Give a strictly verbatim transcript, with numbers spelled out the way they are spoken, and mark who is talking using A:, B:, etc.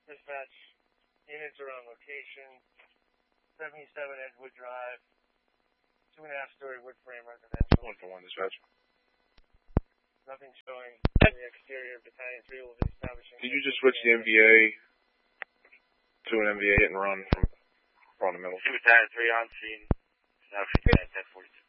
A: Dispatch, units are on location, seventy-seven Edgewood Drive, two and a half story wood frame residential.
B: One for one, dispatch.
A: Nothing showing in the exterior. Battalion three will be establishing.
B: Did you just switch the M V A to an M V A hit and run from, from the middle?
C: Battalion three on scene, establishing ten forty-two.